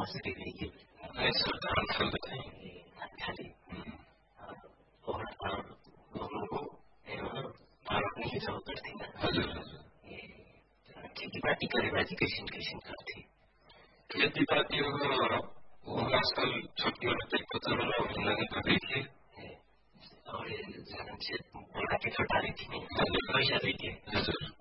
से देखिए नहीं सर दरअसल बताइए। अच्छा जी और लोगों को अपनी जरूरत पड़ती है खेती बाड़ी करेगा एजुकेशन केशन करती खेती बाड़ी वो आजकल छोटी मोटी पता लगे तो देखिए और बड़ा के छोटा देखिए पैसा देखिए